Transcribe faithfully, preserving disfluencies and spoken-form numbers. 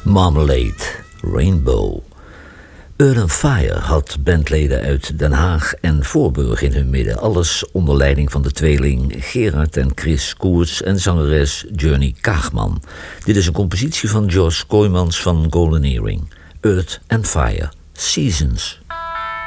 Marmalade, Rainbow. Earth and Fire had bandleden uit Den Haag en Voorburg in hun midden. Alles onder leiding van de tweeling Gerard en Chris Koerts en zangeres Journey Kaagman. Dit is een compositie van George Kooijmans van Golden Earring. Earth and Fire, Seasons.